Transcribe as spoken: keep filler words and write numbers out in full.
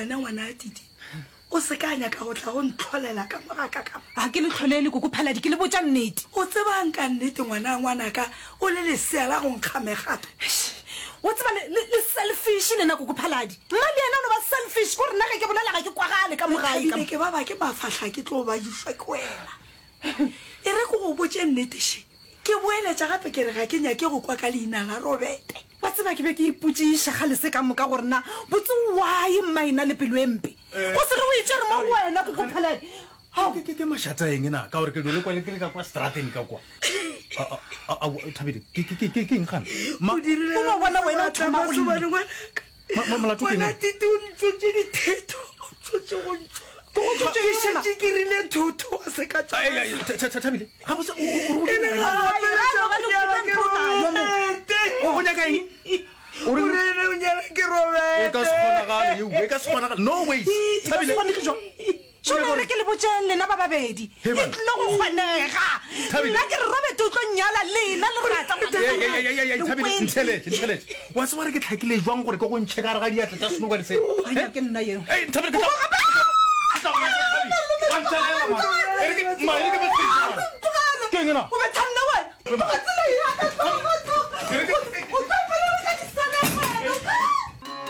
wena ngwana titi o se ka nya ka go tla go ntlholela ka moraka ka a ke le tlholele go kuphaladi ke le botsa nnete o tseba nka nnete ngwana ngwana ka o le le seala go nkgamegato o tseba le selfish le na go kuphaladi nna le yena no ba selfish go rena ke bolela ga ke kwagale ka mogai ka ke ba ba ke mafahla ke tlo ba yishwa kwela e re go go botse nnete she ke boeletsa gape ke re ga ke nya ke go kwa ka leina la Robete wa tseba ke be ke iputsisha ga le se ka moka go rena botse why maina le pelo empe o se re o itse re mo wena go kuphaladi ha ke ke mashata eng na ka gore ke dole kwa le ke ka kwa strateng ka kwa a a Thabile ke ke ke ke ngana ma dirile o bona wena o thoma go le ngwana molato ke ne titi o ntse di theto tsotse go go go tshe ke ke rile thotho a se ka tsa Thabile ha bo se o o o nya ka eng o re o nya ke Robete ka sona ga you ka sona no way Thabile Shona re ke le botseng lena ba babedi e tlo go kgonega nna ke re Robete o tlo nyala lena le rata Thabile ntshele ntshele wa se wa re ke tlhakile jwang gore ke go ntshega ga diatla tsa seno ka se ha ke nna yeo eh Thabile ke Ke ngena o be thanna wa